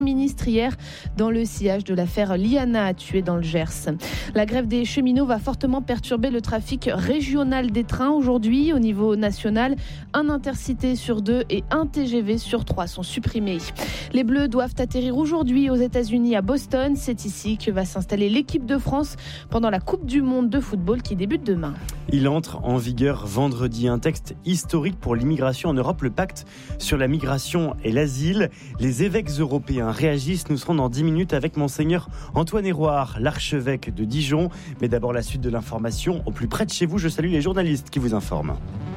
ministre hier dans le sillage de l'affaire Liana tuée dans le Gers. La grève des cheminots va fortement perturber le trafic régional des trains aujourd'hui. Au niveau national, un intercité sur 2 et un TGV sur 3 sont supprimés. Les Bleus doivent atterrir aujourd'hui aux États-Unis à Boston. C'est ici que va s'installer l'équipe de France pendant la Coupe du Monde de football qui débute demain. Il entre en vigueur vendredi, un texte historique pour l'immigration en Europe, le pacte sur la migration et l'asile. Les évêques européens réagissent. Nous serons dans 10 minutes avec Monseigneur Antoine Héroard, l'archevêque de Dijon. Mais d'abord la suite de l'information au plus près de chez vous. Je salue les journalistes qui vous informent.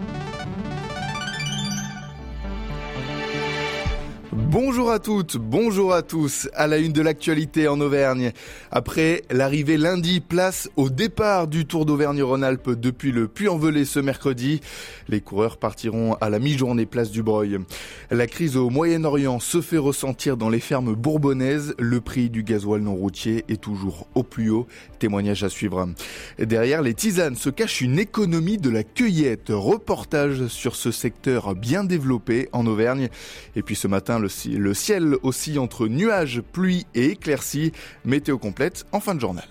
Bonjour à toutes, bonjour à tous. À la une de l'actualité en Auvergne. Après l'arrivée lundi, place au départ du Tour d'Auvergne-Rhône-Alpes depuis le Puy-en-Velay ce mercredi. Les coureurs partiront à la mi-journée place du Breuil. La crise au Moyen-Orient se fait ressentir dans les fermes bourbonnaises. Le prix du gasoil non routier est toujours au plus haut. Témoignage à suivre. Derrière les tisanes se cache une économie de la cueillette. Reportage sur ce secteur bien développé en Auvergne. Et puis ce matin, le ciel oscille entre nuages, pluie et éclaircies. Météo complète en fin de journal.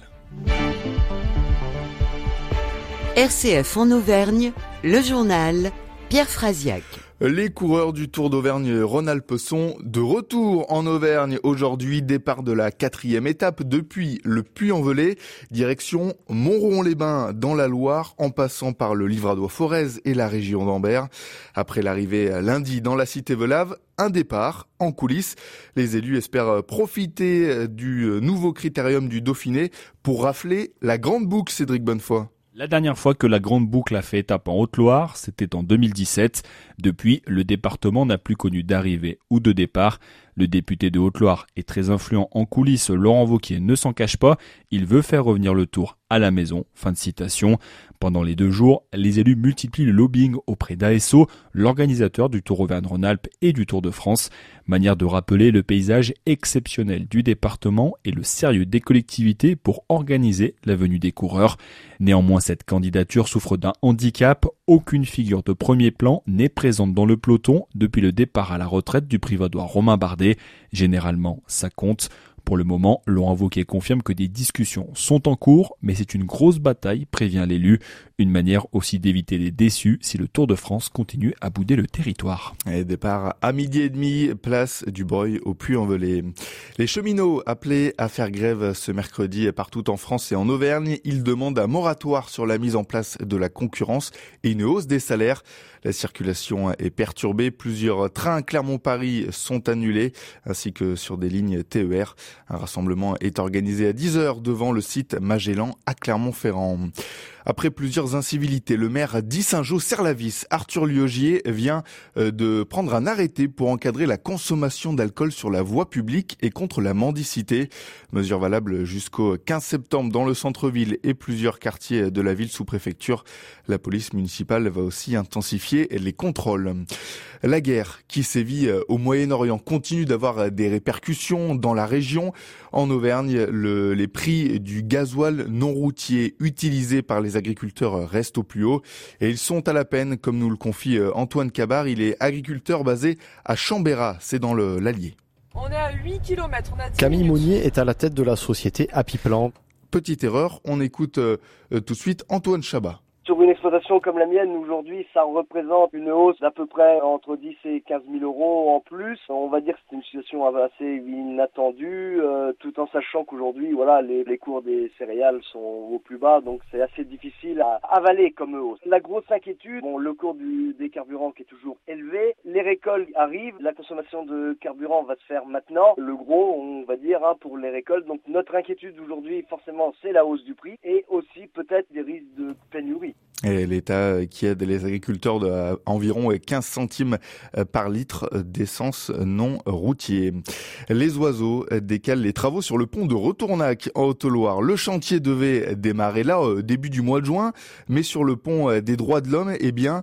RCF en Auvergne, le journal Pierre Frasiac. Les coureurs du Tour d'Auvergne-Rhône-Alpes sont de retour en Auvergne aujourd'hui. Départ de la 4e étape depuis le Puy-en-Velay, direction Montron-les-Bains dans la Loire, en passant par le Livradois-Forez et la région d'Ambert. Après l'arrivée lundi dans la cité Velave, un départ en coulisses. Les élus espèrent profiter du nouveau critérium du Dauphiné pour rafler la grande boucle, Cédric Bonnefoy. La dernière fois que la Grande Boucle a fait étape en Haute-Loire, c'était en 2017. Depuis, le département n'a plus connu d'arrivée ou de départ. Le député de Haute-Loire est très influent en coulisses. Laurent Wauquiez ne s'en cache pas. Il veut faire revenir le Tour à la maison. Fin de citation. Pendant les 2 jours, les élus multiplient le lobbying auprès d'ASO, l'organisateur du Tour Auvergne-Rhône-Alpes et du Tour de France. Manière de rappeler le paysage exceptionnel du département et le sérieux des collectivités pour organiser la venue des coureurs. Néanmoins, cette candidature souffre d'un handicap. Aucune figure de premier plan n'est présente dans le peloton depuis le départ à la retraite du privadois Romain Bardet. Généralement, ça compte. Pour le moment, Laurent Wauquiez confirme que des discussions sont en cours, mais c'est une grosse bataille, prévient l'élu. Une manière aussi d'éviter les déçus si le Tour de France continue à bouder le territoire. Et départ à 12h30, place du Breuil au Puy-en-Velay. Les cheminots appelés à faire grève ce mercredi partout en France et en Auvergne, ils demandent un moratoire sur la mise en place de la concurrence et une hausse des salaires. La circulation est perturbée, plusieurs trains Clermont-Paris sont annulés, ainsi que sur des lignes TER. Un rassemblement est organisé à 10h devant le site Magellan à Clermont-Ferrand. Après plusieurs incivilités, le maire d'Issingeaux-Serlavis, Arthur Liogier, vient de prendre un arrêté pour encadrer la consommation d'alcool sur la voie publique et contre la mendicité. Mesure valable jusqu'au 15 septembre dans le centre-ville et plusieurs quartiers de la ville sous préfecture. La police municipale va aussi intensifier les contrôles. La guerre qui sévit au Moyen-Orient continue d'avoir des répercussions dans la région. En Auvergne, les prix du gasoil non routier utilisé par les agriculteurs restent au plus haut et ils sont à la peine, comme nous le confie Antoine Cabar. Il est agriculteur basé à Chambérat, c'est dans l'Allier. On est à 8 km, on a 10 Camille minutes. Monnier est à la tête de la société Happy Plant. Petite erreur, on écoute tout de suite Antoine Chabat. Sur une exploitation comme la mienne, aujourd'hui, ça représente une hausse d'à peu près entre 10 et 15 000 euros en plus. On va dire que c'est une situation assez inattendue, tout en sachant qu'aujourd'hui, voilà, les cours des céréales sont au plus bas, donc c'est assez difficile à avaler comme hausse. La grosse inquiétude, le cours des carburants qui est toujours élevé, les récoltes arrivent, la consommation de carburant va se faire maintenant. Le gros, on va dire, pour les récoltes. Donc notre inquiétude aujourd'hui, forcément, c'est la hausse du prix et aussi peut-être des risques de pénurie. Et l'État qui aide les agriculteurs à environ 15 centimes par litre d'essence non routier. Les oiseaux décalent les travaux sur le pont de Retournac en Haute-Loire. Le chantier devait démarrer là au début du mois de juin, mais sur le pont des droits de l'homme,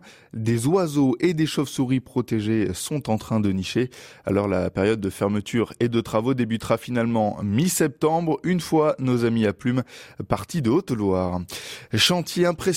des oiseaux et des chauves-souris protégés sont en train de nicher. Alors la période de fermeture et de travaux débutera finalement mi-septembre, une fois nos amis à plumes partis de Haute-Loire. Chantier impressionnant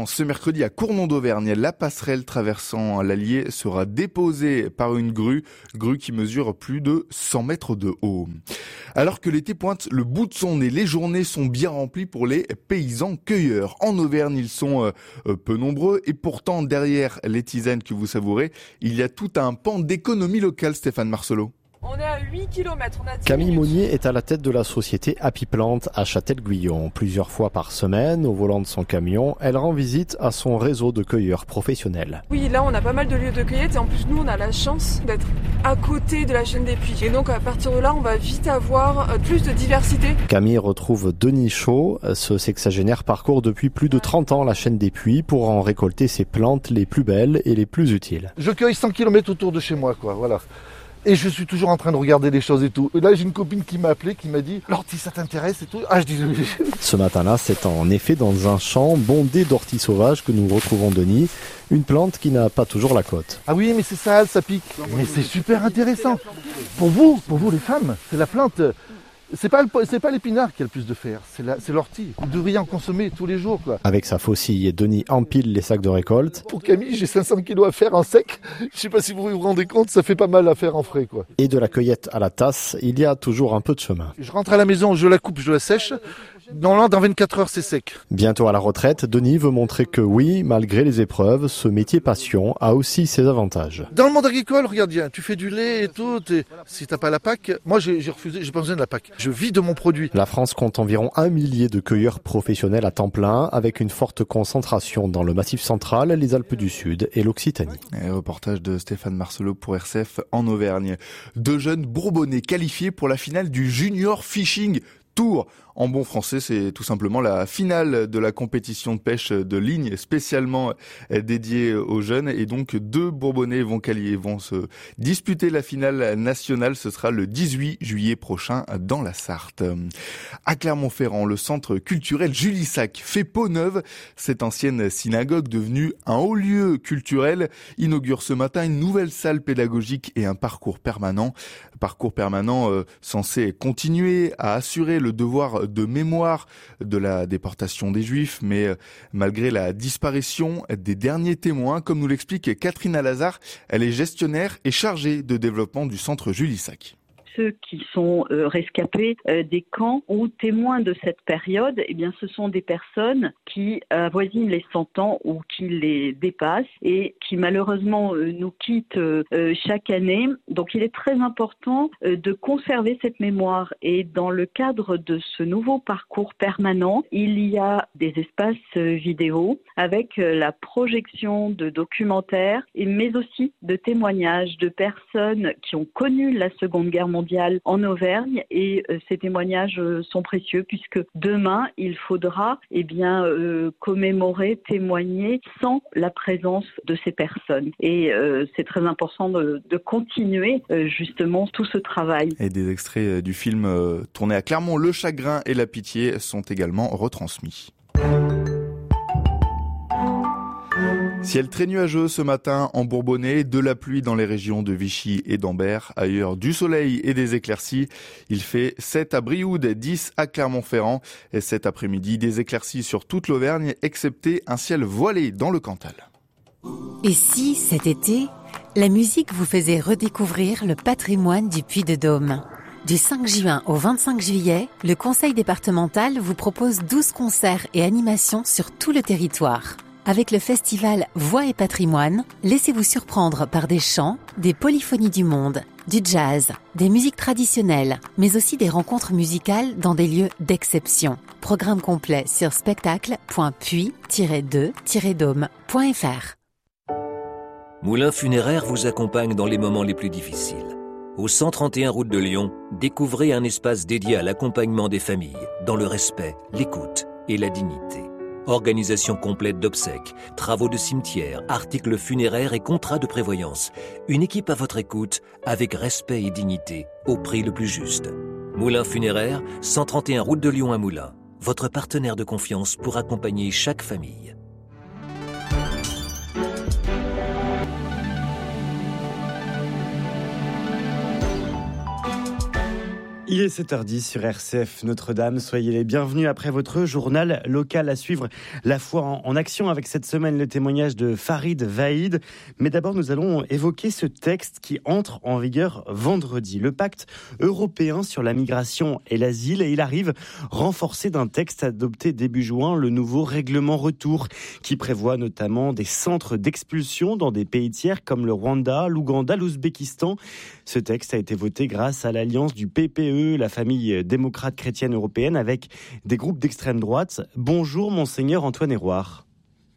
commence ce mercredi à Cournon d'Auvergne. La passerelle traversant l'Allier sera déposée par une grue qui mesure plus de 100 mètres de haut. Alors que l'été pointe le bout de son nez, les journées sont bien remplies pour les paysans cueilleurs. En Auvergne, ils sont peu nombreux et pourtant derrière les tisanes que vous savourez, il y a tout un pan d'économie locale, Stéphane Marcelot. On est à 8 km, on a 10 Camille minutes. Monnier est à la tête de la société Happy Plant à Châtel-Guyon. Plusieurs fois par semaine, au volant de son camion, elle rend visite à son réseau de cueilleurs professionnels. Oui, là on a pas mal de lieux de cueillette et en plus nous on a la chance d'être à côté de la chaîne des puits. Et donc à partir de là, on va vite avoir plus de diversité. Camille retrouve Denis Chaud. Ce sexagénaire parcourt depuis plus de 30 ans la chaîne des puits pour en récolter ses plantes les plus belles et les plus utiles. Je cueille 100 km autour de chez moi, voilà. Et je suis toujours en train de regarder les choses et tout. Et là, j'ai une copine qui m'a appelé, qui m'a dit « L'ortie, ça t'intéresse et tout ?» Ah, je dis oui. Ce matin-là, c'est en effet dans un champ bondé d'orties sauvages que nous retrouvons Denis, une plante qui n'a pas toujours la cote. Ah oui, mais c'est sale, ça pique. Mais c'est super intéressant. Pour vous les femmes, c'est la plante. C'est pas l'épinard qui a le plus de fer, c'est l'ortie. Vous devriez en consommer tous les jours, quoi. Avec sa faucille, Denis empile les sacs de récolte. Pour Camille, j'ai 500 kilos à faire en sec. Je sais pas si vous vous rendez compte, ça fait pas mal à faire en frais, quoi. Et de la cueillette à la tasse, il y a toujours un peu de chemin. Je rentre à la maison, je la coupe, je la sèche. Dans 24 heures, c'est sec. Bientôt à la retraite, Denis veut montrer que oui, malgré les épreuves, ce métier passion a aussi ses avantages. Dans le monde agricole, regarde bien, tu fais du lait et tout, si t'as pas la PAC, moi j'ai refusé, j'ai pas besoin de la PAC. Je vis de mon produit. La France compte environ 1 millier de cueilleurs professionnels à temps plein, avec une forte concentration dans le Massif central, les Alpes du Sud et l'Occitanie. Et reportage de Stéphane Marcelot pour RCF en Auvergne. 2 jeunes Bourbonnais qualifiés pour la finale du Junior Fishing Tour. En bon français, c'est tout simplement la finale de la compétition de pêche de ligne spécialement dédiée aux jeunes. Et donc, 2 Bourbonnais vont se disputer la finale nationale. Ce sera le 18 juillet prochain dans la Sarthe. À Clermont-Ferrand, le centre culturel Julissac fait peau neuve. Cette ancienne synagogue devenue un haut lieu culturel inaugure ce matin une nouvelle salle pédagogique et un parcours permanent. Censé continuer à assurer le devoir de mémoire de la déportation des Juifs, mais malgré la disparition des derniers témoins, comme nous l'explique Catherine Alazard, elle est gestionnaire et chargée de développement du centre Julissac. Ceux qui sont rescapés des camps ou témoins de cette période, eh bien, ce sont des personnes qui avoisinent les 100 ans ou qui les dépassent et qui malheureusement nous quittent chaque année. Donc il est très important de conserver cette mémoire et dans le cadre de ce nouveau parcours permanent, il y a des espaces vidéo avec la projection de documentaires mais aussi de témoignages de personnes qui ont connu la Seconde Guerre mondiale en Auvergne et ces témoignages sont précieux puisque demain il faudra commémorer, témoigner sans la présence de ces personnes et c'est très important de continuer justement tout ce travail. Et des extraits du film tourné à Clermont, Le Chagrin et la Pitié sont également retransmis. Ciel très nuageux ce matin en Bourbonnais, de la pluie dans les régions de Vichy et d'Ambert. Ailleurs, du soleil et des éclaircies. Il fait 7 à Brioude, 10 à Clermont-Ferrand. Et cet après-midi, des éclaircies sur toute l'Auvergne, excepté un ciel voilé dans le Cantal. Et si, cet été, la musique vous faisait redécouvrir le patrimoine du Puy-de-Dôme ? Du 5 juin au 25 juillet, le Conseil départemental vous propose 12 concerts et animations sur tout le territoire. Avec le festival Voix et Patrimoine, laissez-vous surprendre par des chants, des polyphonies du monde, du jazz, des musiques traditionnelles, mais aussi des rencontres musicales dans des lieux d'exception. Programme complet sur spectacle.puy-2-dôme.fr. Moulin Funéraire vous accompagne dans les moments les plus difficiles. Au 131 route de Lyon, découvrez un espace dédié à l'accompagnement des familles, dans le respect, l'écoute et la dignité. Organisation complète d'obsèques, travaux de cimetière, articles funéraires et contrats de prévoyance. Une équipe à votre écoute, avec respect et dignité, au prix le plus juste. Moulin Funéraire, 131 route de Lyon à Moulins. Votre partenaire de confiance pour accompagner chaque famille. Il est 7h10 sur RCF Notre-Dame. Soyez les bienvenus après votre journal local à suivre. La foi en action avec cette semaine le témoignage de Farid Vaïd. Mais d'abord, nous allons évoquer ce texte qui entre en vigueur vendredi. Le pacte européen sur la migration et l'asile. Et il arrive renforcé d'un texte adopté début juin, le nouveau règlement retour, qui prévoit notamment des centres d'expulsion dans des pays tiers comme le Rwanda, l'Ouganda, l'Ouzbékistan. Ce texte a été voté grâce à l'alliance du PPE, la famille démocrate chrétienne européenne, avec des groupes d'extrême droite. Bonjour, Monseigneur Antoine Héroard.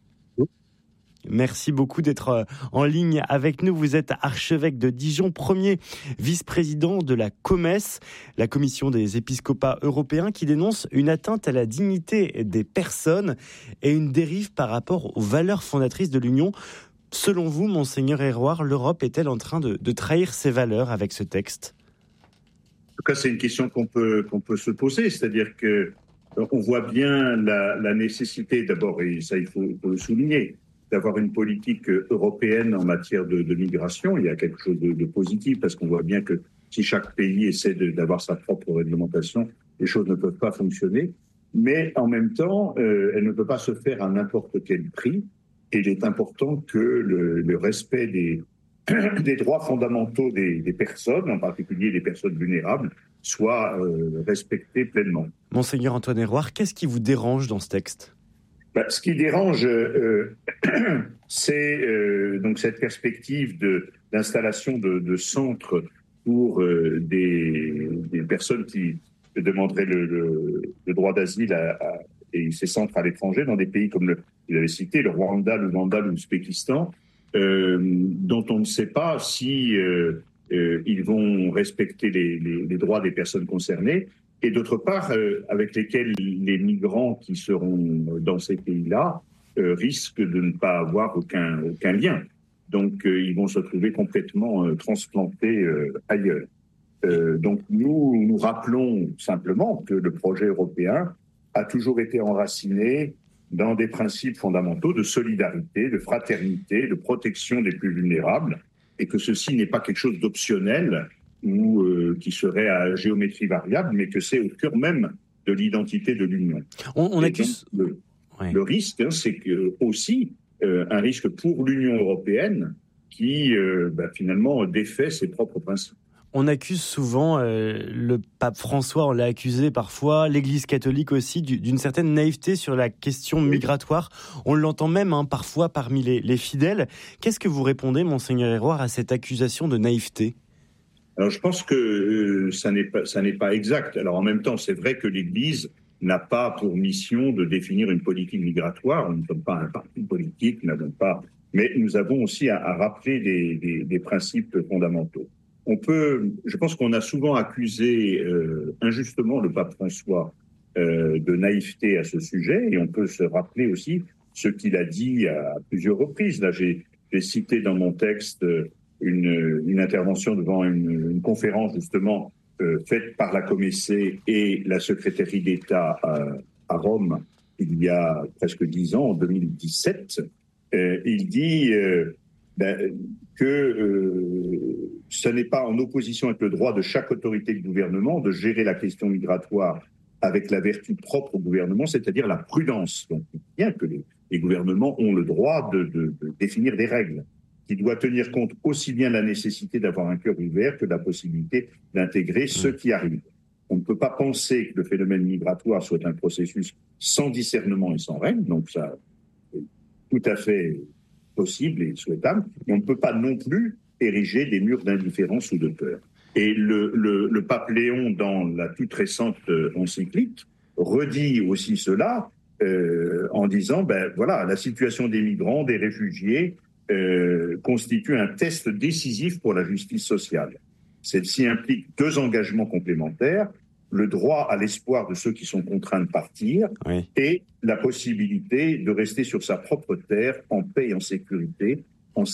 Merci beaucoup d'être en ligne avec nous. Vous êtes archevêque de Dijon, premier vice-président de la COMES, la Commission des épiscopats européens, qui dénonce une atteinte à la dignité des personnes et une dérive par rapport aux valeurs fondatrices de l'Union. Selon vous, Monseigneur Héroard, l'Europe est-elle en train de trahir ses valeurs avec ce texte ? En tout cas, c'est une question qu'on peut se poser, c'est-à-dire que on voit bien la nécessité, d'abord, et ça il faut le souligner, d'avoir une politique européenne en matière de migration. Il y a quelque chose de positif, parce qu'on voit bien que si chaque pays essaie d'avoir sa propre réglementation, les choses ne peuvent pas fonctionner. Mais en même temps, elle ne peut pas se faire à n'importe quel prix. Et il est important que le respect des droits fondamentaux des personnes, en particulier des personnes vulnérables, soit respecté pleinement. Monseigneur Antoine Héroard, qu'est-ce qui vous dérange dans ce texte ? Ce qui dérange, c'est donc cette perspective d'installation de centres pour des personnes qui demanderaient le droit d'asile et ces centres à l'étranger, dans des pays comme vous l'avez cité, le Rwanda, l'Ouganda, l'Ouzbékistan, dont on ne sait pas si ils vont respecter les droits des personnes concernées, et d'autre part, avec lesquels les migrants qui seront dans ces pays-là risquent de ne pas avoir aucun lien. Donc, ils vont se trouver complètement transplantés ailleurs. Donc, nous rappelons simplement que le projet européen a toujours été enraciné dans des principes fondamentaux de solidarité, de fraternité, de protection des plus vulnérables, et que ceci n'est pas quelque chose d'optionnel ou qui serait à géométrie variable, mais que c'est au cœur même de l'identité de l'Union. On accuse... Le risque, c'est aussi un risque pour l'Union européenne qui, finalement, défait ses propres principes. On accuse souvent, le pape François, on l'a accusé parfois, l'Église catholique aussi, d'une certaine naïveté sur la question migratoire. On l'entend même parfois parmi les fidèles. Qu'est-ce que vous répondez, Monseigneur Héroard, à cette accusation de naïveté ? Alors, je pense que ça n'est pas exact. Alors, en même temps, c'est vrai que l'Église n'a pas pour mission de définir une politique migratoire. Nous ne sommes pas un parti politique, nous n'avons pas. Mais nous avons aussi à rappeler des principes fondamentaux. Je pense qu'on a souvent accusé injustement le pape François de naïveté à ce sujet, et on peut se rappeler aussi ce qu'il a dit à plusieurs reprises. Là, j'ai cité dans mon texte une intervention devant une conférence justement faite par la Comessé et la secrétairie d'État à Rome il y a presque 10 ans, en 2017. Il dit que ce n'est pas en opposition avec le droit de chaque autorité de gouvernement de gérer la question migratoire avec la vertu propre au gouvernement, c'est-à-dire la prudence. Donc, bien que les gouvernements ont le droit de définir des règles, qui doit tenir compte aussi bien de la nécessité d'avoir un cœur ouvert que de la possibilité d'intégrer ceux qui arrivent. On ne peut pas penser que le phénomène migratoire soit un processus sans discernement et sans règles, donc ça est tout à fait possible et souhaitable, mais on ne peut pas non plus ériger des murs d'indifférence ou de peur. Et le pape Léon, dans la toute récente encyclique, redit aussi cela en disant, voilà, la situation des migrants, des réfugiés, constitue un test décisif pour la justice sociale. Celle-ci implique 2 engagements complémentaires, le droit à l'espoir de ceux qui sont contraints de partir et la possibilité de rester sur sa propre terre en paix et en sécurité